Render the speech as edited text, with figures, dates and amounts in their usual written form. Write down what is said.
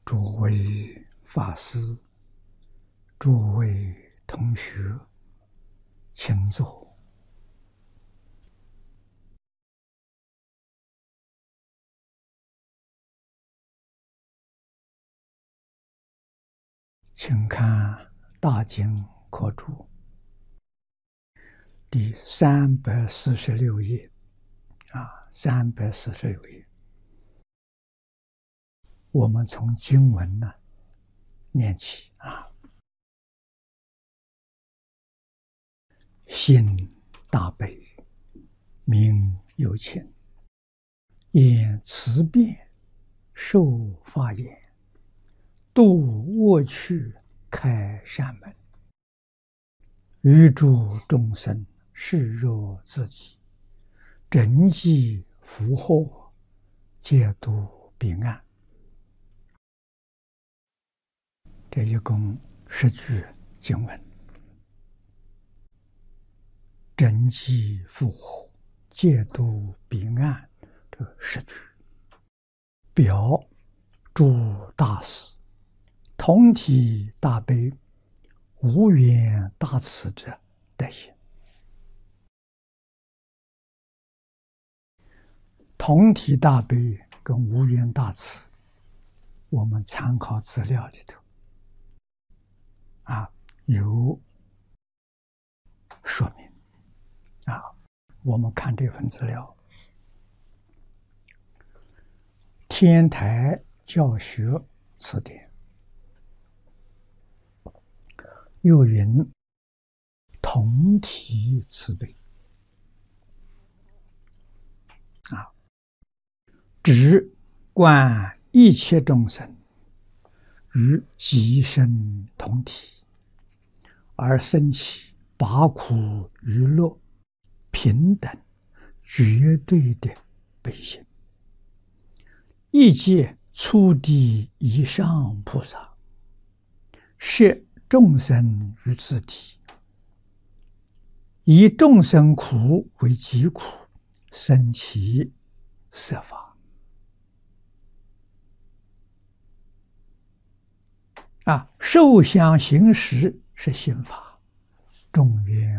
诸位法师、诸位同学，请坐。请看《大经科注》第346页，346页。我们从经文念起心大悲，名有情，言慈悲，受法言，度恶趣，开善门，于诸众生视若自己，整济福祸，戒度彼岸。这一共10句经文，整济福祸，戒度彼岸，这10句表诸大士同体大悲、无缘大慈者德行。同体大悲跟无缘大慈，我们参考资料里头有说明我们看这份资料，天台教学词典又云同体慈悲指观一切众生与己身同体，而生起拔苦娱乐平等绝对的悲心，亦借初地以上菩萨摄众生于自体，以众生苦为己苦，生其色法。受想行识是心法，众缘